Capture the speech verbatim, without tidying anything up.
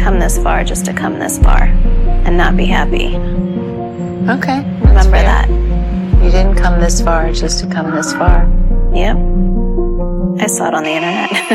come this far just to come this far and not be happy. Okay. Remember that. You didn't come this far just to come this far. Yep. I saw it on the internet.